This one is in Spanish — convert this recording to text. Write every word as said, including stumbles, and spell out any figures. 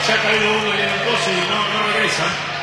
Se ha caído uno y el doce y no, no regresa.